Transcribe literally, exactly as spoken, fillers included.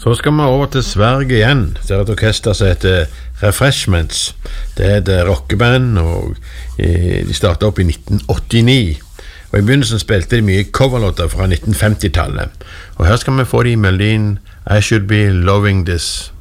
Så skal vi over til Sverige igjen. Det er et orkester som heter Refreshments. Det er et rockeband, og de startet opp i nitten åttini. Og i begynnelsen spilte de mye coverlåter fra nitten femti-tallet. Og her skal vi få de i melodien I Should Be Loving This.